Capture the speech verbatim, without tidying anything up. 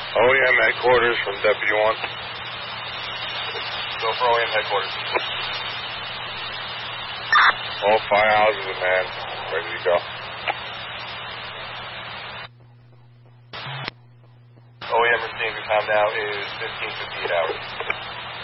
O E M headquarters from Deputy one. Go for O E M headquarters. All firehouses are manned. Ready to go. O E M receiving time now is fifteen fifty-eight hours.